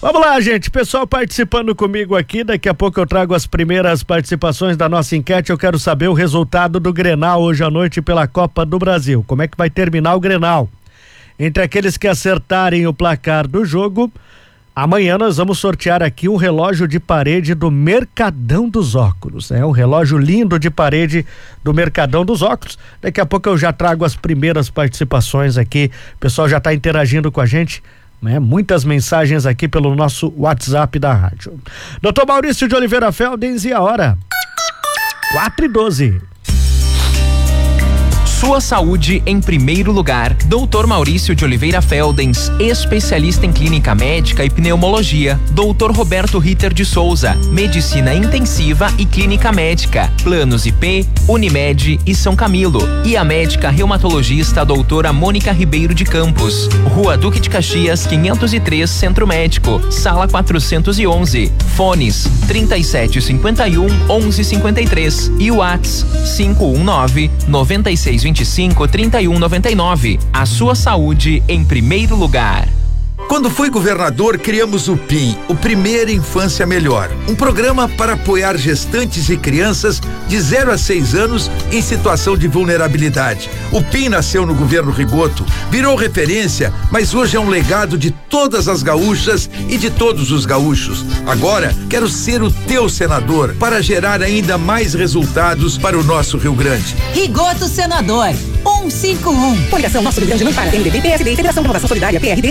Vamos lá, gente, pessoal participando comigo aqui, daqui a pouco eu trago as primeiras participações da nossa enquete. Eu quero saber o resultado do Grenal hoje à noite pela Copa do Brasil. Como é que vai terminar o Grenal? Entre aqueles que acertarem o placar do jogo, amanhã nós vamos sortear aqui um relógio de parede do Mercadão dos Óculos, um relógio lindo de parede do Mercadão dos Óculos. Daqui a pouco eu já trago as primeiras participações aqui, o pessoal já está interagindo com a gente, muitas mensagens aqui pelo nosso WhatsApp da rádio. Dr. Maurício de Oliveira Feldens, e a hora? 4:12. Sua saúde em primeiro lugar. Dr. Maurício de Oliveira Feldens, especialista em clínica médica e pneumologia. Dr. Roberto Ritter de Souza, medicina intensiva e clínica médica. Planos IP, Unimed e São Camilo. E a médica reumatologista doutora Mônica Ribeiro de Campos. Rua Duque de Caxias, 503, Centro Médico. Sala 411. Fones 3751-1153 e o WhatsApp 519-9625-3199. A sua saúde em primeiro lugar. Quando fui governador, criamos o PIM, o Primeira Infância Melhor, um programa para apoiar gestantes e crianças de 0 a 6 anos em situação de vulnerabilidade. O PIM nasceu no governo Rigoto, virou referência, mas hoje é um legado de todas as gaúchas e de todos os gaúchos. Agora, quero ser o teu senador para gerar ainda mais resultados para o nosso Rio Grande. Rigoto Senador 151. Coligação Nosso Rio Grande não para. MDB, PSD e Federação de Renovação Solidária, PRD.